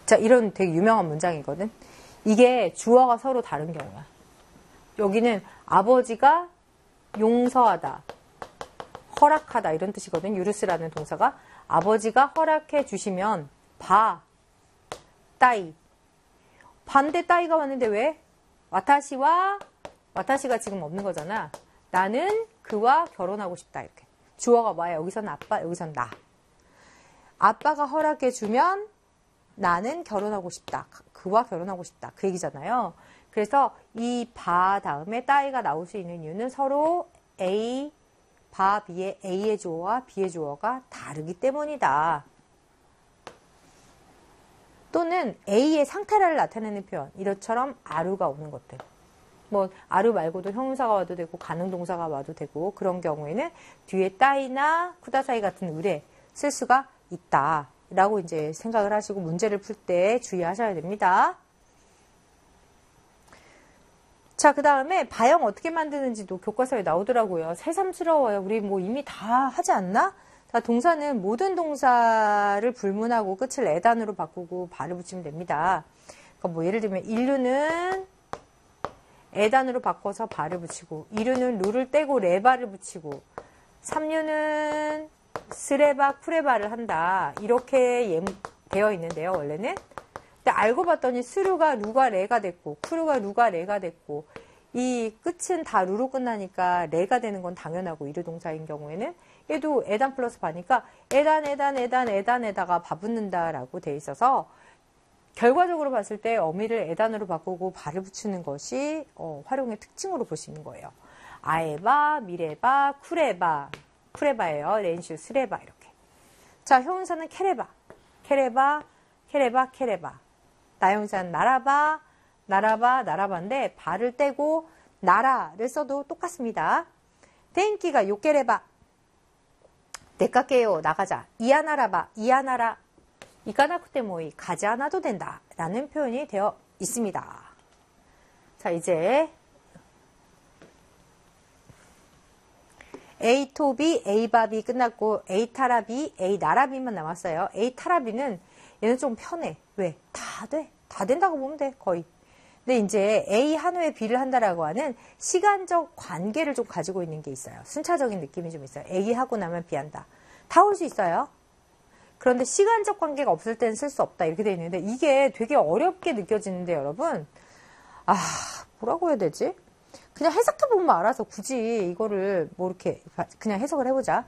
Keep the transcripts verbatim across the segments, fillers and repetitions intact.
자, 이런 되게 유명한 문장이거든. 이게 주어가 서로 다른 경우야. 여기는 아버지가 용서하다, 허락하다 이런 뜻이거든. 유르스라는 동사가. 아버지가 허락해 주시면 바, 따이. 반대 따이가 왔는데 왜? 와타시와, 와타시가 지금 없는 거잖아. 나는 그와 결혼하고 싶다. 이렇게. 주어가 뭐야? 여기서는 아빠, 여기서는 나. 아빠가 허락해 주면 나는 결혼하고 싶다. 그와 결혼하고 싶다. 그 얘기잖아요. 그래서 이 바 다음에 따이가 나올 수 있는 이유는 서로 A, 바, B의 A의 주어와 B의 주어가 다르기 때문이다. 또는 A의 상태를 나타내는 표현. 이것처럼 아루가 오는 것들. 뭐 아루 말고도 형용사가 와도 되고 가능동사가 와도 되고 그런 경우에는 뒤에 따이나 쿠다사이 같은 의뢰 쓸 수가 있다. 라고 이제 생각을 하시고 문제를 풀 때 주의하셔야 됩니다. 자, 그 다음에 바형 어떻게 만드는지도 교과서에 나오더라고요. 새삼스러워요. 우리 뭐 이미 다 하지 않나? 자, 동사는 모든 동사를 불문하고 끝을 에단으로 바꾸고 바를 붙이면 됩니다. 그러니까 뭐 예를 들면 인류는 에단으로 바꿔서 바를 붙이고, 이류는 루를 떼고 레바를 붙이고, 삼류는 스레바, 쿠레바를 한다. 이렇게 예, 되어 있는데요, 원래는. 근데 알고 봤더니 스루가 루가 레가 됐고, 쿠루가 루가 레가 됐고, 이 끝은 다 루로 끝나니까 레가 되는 건 당연하고, 이류 동사인 경우에는. 얘도 에단 플러스 바니까, 에단, 에단, 에단, 에단에다가 바 붙는다라고 돼 있어서, 결과적으로 봤을 때 어미를 에단으로 바꾸고 바를 붙이는 것이 어, 활용의 특징으로 볼 수 있는 거예요. 아에바, 미레바, 쿠레바, 쿠레바예요. 렌슈, 스레바 이렇게. 자, 형용사는 케레바, 케레바, 케레바, 케레바. 나형사는 나라바, 나라바, 나라바인데 바를 떼고 나라를 써도 똑같습니다. 텐키가 요케레바, 내깎게요, 나가자. 이아나라바, 이아나라. 이까나쿠테 모이 가지 않아도 된다 라는 표현이 되어 있습니다. 자, 이제 A 토비, A 밥이 끝났고 A 타라비, A 나라비만 남았어요. A 타라비는 얘는 좀 편해. 왜? 다 돼. 다 된다고 보면 돼. 거의. 근데 이제 A 한 후에 B를 한다라고 하는 시간적 관계를 좀 가지고 있는 게 있어요. 순차적인 느낌이 좀 있어요. A 하고 나면 B 한다. 다 올 수 있어요. 그런데 시간적 관계가 없을 때는 쓸 수 없다 이렇게 되어 있는데 이게 되게 어렵게 느껴지는데 여러분, 아 뭐라고 해야 되지? 그냥 해석해보면 알아서 굳이 이거를 뭐 이렇게 그냥 해석을 해보자.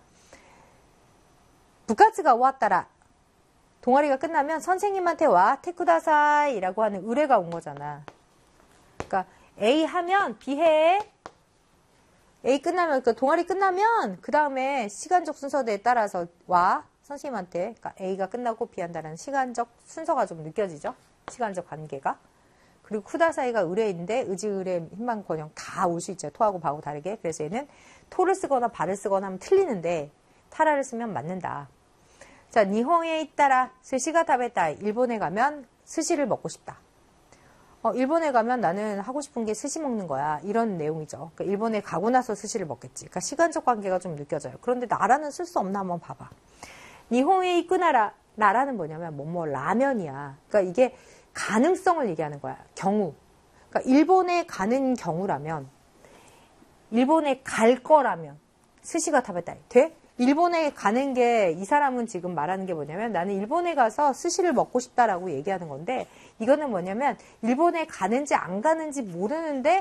부카츠가 왔다라, 동아리가 끝나면 선생님한테 와 테쿠다사이라고 하는 의뢰가 온 거잖아. 그러니까 A 하면 B 해. A 끝나면, 그러니까 동아리 끝나면 그 다음에 시간적 순서대에 따라서 와 선생님한테. 그러니까 A가 끝나고 B 한다는 시간적 순서가 좀 느껴지죠. 시간적 관계가. 그리고 쿠다사이가 의뢰인데 의지, 의뢰, 희망, 권형 다 올 수 있죠. 토하고 바하고 다르게. 그래서 얘는 토를 쓰거나 바를 쓰거나 하면 틀리는데 타라를 쓰면 맞는다. 자, 니혼에 있다라 스시가 타베타. 일본에 가면 스시를 먹고 싶다. 어, 일본에 가면 나는 하고 싶은 게 스시 먹는 거야. 이런 내용이죠. 그러니까 일본에 가고 나서 스시를 먹겠지. 그러니까 시간적 관계가 좀 느껴져요. 그런데 나라는 쓸 수 없나 한번 봐봐. 니혼에 있고 나라. 나라는 뭐냐면 뭐뭐 라면이야. 그러니까 이게 가능성을 얘기하는 거야. 경우. 그러니까 일본에 가는 경우라면, 일본에 갈 거라면 스시가 타베타이 돼? 일본에 가는 게, 이 사람은 지금 말하는 게 뭐냐면 나는 일본에 가서 스시를 먹고 싶다라고 얘기하는 건데, 이거는 뭐냐면 일본에 가는지 안 가는지 모르는데